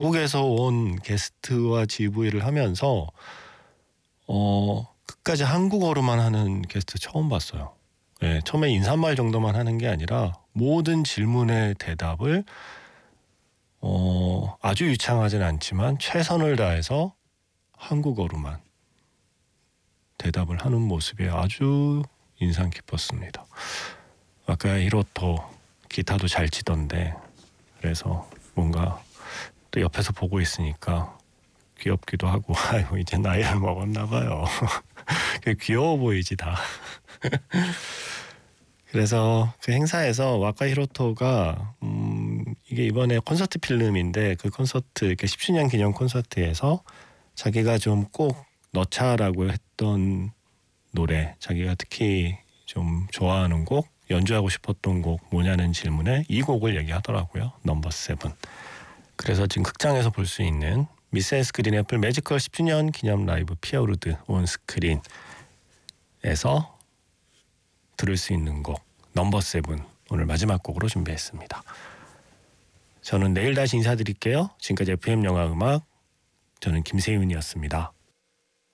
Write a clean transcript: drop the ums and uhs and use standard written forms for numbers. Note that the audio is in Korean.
미국에서 온 게스트와 GV를 하면서 끝까지 한국어로만 하는 게스트 처음 봤어요. 예, 처음에 인사말 정도만 하는 게 아니라 모든 질문의 대답을 아주 유창하진 않지만 최선을 다해서 한국어로만 대답을 하는 모습이 아주 인상 깊었습니다. 아까 히로토 기타도 잘 치던데 그래서 뭔가 또 옆에서 보고 있으니까 귀엽기도 하고 아이고 이제 나이를 먹었나 봐요. 귀여워 보이지 다. 그래서 그 행사에서 와카 히로토가 이게 이번에 콘서트 필름인데 그 콘서트 이렇게 10주년 기념 콘서트에서 자기가 좀 꼭 넣자라고 했던 노래, 자기가 특히 좀 좋아하는 곡, 연주하고 싶었던 곡 뭐냐는 질문에 이 곡을 얘기하더라고요. 넘버 7. 그래서 지금 극장에서 볼 수 있는 미세스 그린 애플 매지컬 10주년 기념 라이브 피어루드 온 스크린에서 들을 수 있는 곡 넘버 7 오늘 마지막 곡으로 준비했습니다. 저는 내일 다시 인사드릴게요. 지금까지 FM 영화 음악 저는 김세윤이었습니다.